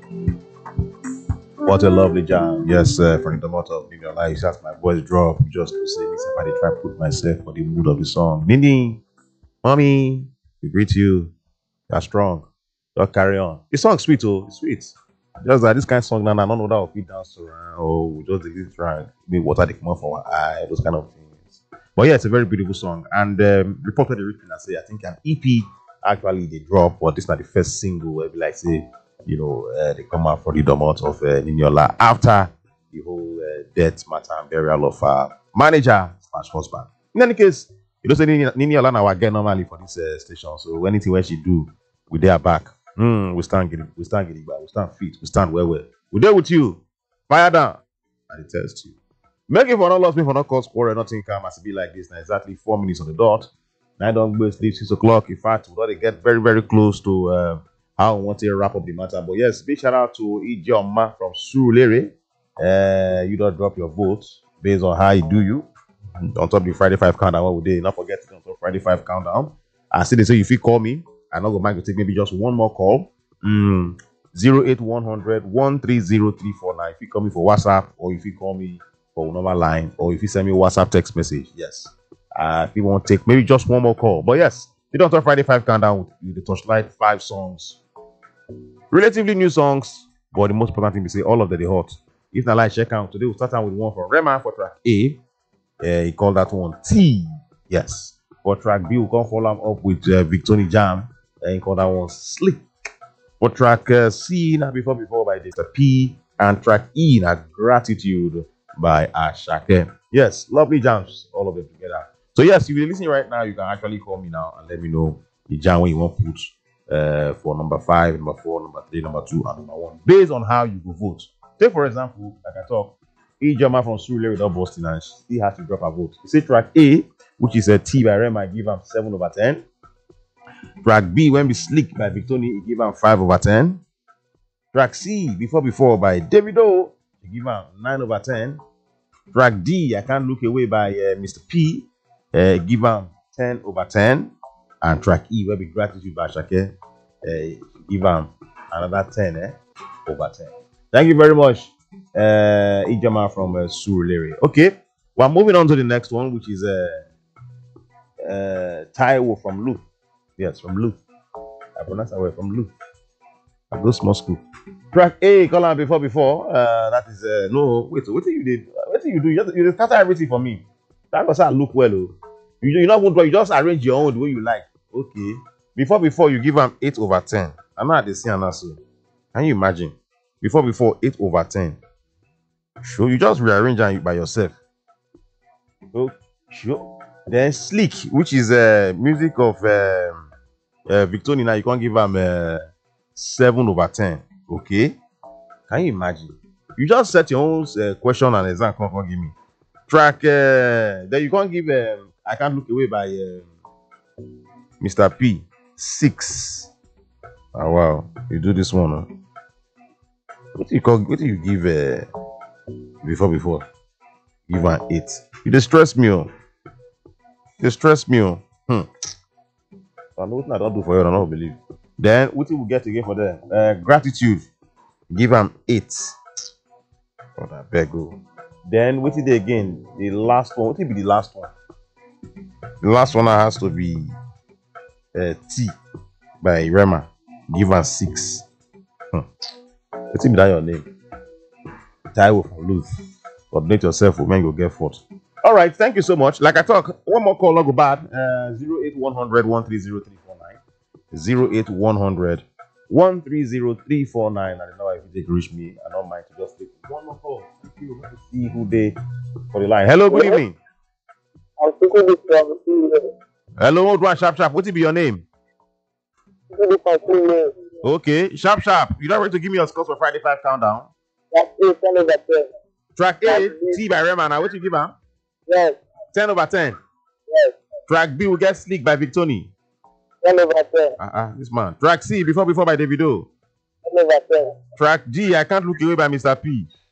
What a lovely jam. Yes, from the motto of Live Your Life. That's my voice drop just to say this. If I try to put myself for the mood of the song. Nini, mommy, we greet you. You're strong. Just carry on. The song's sweet, oh, it's sweet. Just that this kind of song, now, I don't know that will fit dance to, or we just delete track, maybe water they come out from our eye, those kind of things. But yeah, it's a very beautiful song. And reported the written, I say, I think an EP actually they drop, but this is not the first single where we like say, they come out for the domot of Niniola after the whole death matter and burial of manager / husband. In any case, you know, say Niniola now again normally for this station. So anything where she do, we there back. We stand getting back. We stand fit. We stand well. We there with you. Fire down. And it tells you. Make it for not lost me for not cause quarrel, nothing come as it be like this. Now exactly 4 minutes on the dot. 9 don't go sleep 6 o'clock. In fact, we got to get very, very close to how we want to wrap up the matter. But yes, big shout out to Ijoma from Surulere. You don't drop your vote based on how you do you. On top of the Friday 5 countdown, what we did. Not forget to on top Friday 5 countdown. I see they say if you call me, I'm not going to take maybe just one more call. 08100 130349. If you call me for WhatsApp, or if you call me for normal line, or if you send me a WhatsApp text message, yes. If you want to take maybe just one more call. But yes, you don't talk Friday 5 countdown with the Torchlight 5 songs. Relatively new songs, but the most important thing we say, all of them they hot. If not like check out today, we'll start out with one from Rema for track A. He called that one T. Yes. For track B, we'll come follow up with Victoni Jam. He called that one Slick. For track C, now before by Mr. P. And track E, now Gratitude by Ashake. Yes, lovely jams, all of them together. So yes, if you're listening right now, you can actually call me now and let me know the jam when you want to put for number 5, number 4, number 3, number 2, and number 1, based on how you go vote. Take for example, like I talk, Ijoma from Surulere without Boston, and she has to drop a vote. You say track A, which is a T by Rema, I give him 7/10. Track B, when be Slick by Victoni, he give him 5/10. Track C, before by Davido, he give him 9/10. Track D, I Can't Look Away by Mr. P, give him 10/10. And track E, where be Gratitude by Shake, give him another 10/10. Thank you very much, Ijoma from Surulere. Okay, we're moving on to the next one, which is Taiwo from Luth. Yes, from Luth. I pronounce that way, from Luth. I go small school. Track A, call on before. That is no. Wait, what you did? What do you do? You just scatter everything for me. That was how I look well. Oh. You not you just arrange your own the way you like. Okay. Before you give them 8/10. I'm not at the same answer. Can you imagine? Before 8/10. Sure, you just rearrange it by yourself. Oh, sure. Then Slick, which is music of Victoni. Now you can't give them 7/10. Okay. Can you imagine? You just set your own question and exam. Can't give me track. Then you can't give. I Can't Look Away by Mr. P 6. Oh wow, you do this one. Huh? What do you call? What do you give? Before give an 8. You distress me. Oh. Distress me. Oh. I know what I don't do for you. I don't believe. Then what will get again for them? Gratitude. Give them 8. For that beg. Then what is it again? The last one. What will be the last one? The last one has to be T by Rema. Give her 6. What's be that your name? Taiwo from Luth. Coordinate yourself when you get 4. All right, thank you so much. Like I talk, one more call, not go bad. 08100 130349. 08100 130349. I don't know if you take reach me. I don't mind to just take one more call. Thank you. Let me see who they for the line. Hello, good evening. I'm speaking with hello, old one, sharp. What will be your name? Okay, sharp. You not ready to give me your scores for Friday 5 countdown? That's 10/10. Track A, T by Rema. Now, what you give her? Yes. 10/10. Yes. Track B will get Slick by Victoni. 10/10. This man. Track C, before by Davido. 10/10. Track G, I Can't Look Away by Mr. P.